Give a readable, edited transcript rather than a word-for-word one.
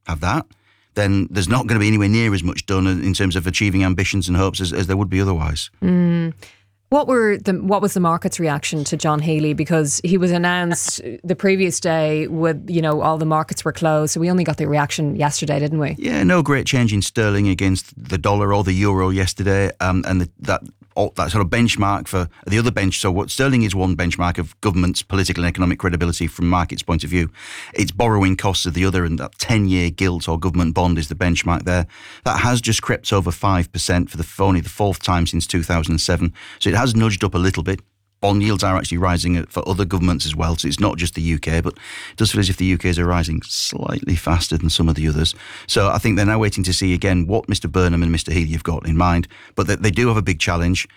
have that, then there's not going to be anywhere near as much done in terms of achieving ambitions and hopes as there would be otherwise. What was the market's reaction to John Healey? Because he was announced the previous day with, all the markets were closed. So we only got the reaction yesterday, didn't we? Yeah, no great change in sterling against the dollar or the euro yesterday. And that sort of benchmark for the other bench. So what sterling is one benchmark of government's political and economic credibility from markets' point of view. Its borrowing costs are the other, and that 10-year gilt or government bond is the benchmark there. That has just crept over 5% for only the fourth time since 2007. So it has nudged up a little bit. Bond yields are actually rising for other governments as well, so it's not just the UK, but it does feel as if the UK's are rising slightly faster than some of the others. So I think they're now waiting to see again what Mr Burnham and Mr Healey have got in mind, but they do have a big challenge.